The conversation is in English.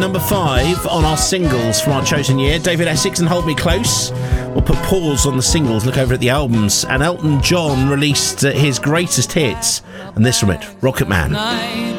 Number 5 on our singles from our chosen year, David Essex and Hold Me Close. We'll put pause on the singles, look over at the albums. And Elton John released his greatest hits, and this from it, Rocket Man.